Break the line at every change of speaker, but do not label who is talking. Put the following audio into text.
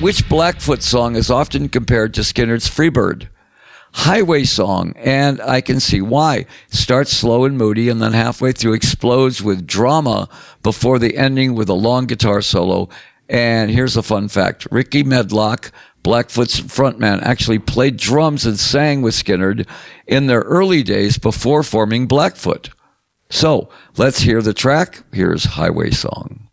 Which Blackfoot song is often compared to Skynyrd's Freebird? Highway Song, and I can see why. It starts slow and moody, and then halfway through explodes with drama before the ending with a long guitar solo. And here's a fun fact. Ricky Medlock, Blackfoot's frontman, actually played drums and sang with Skynyrd in their early days before forming Blackfoot. So, let's hear the track. Here's Highway Song.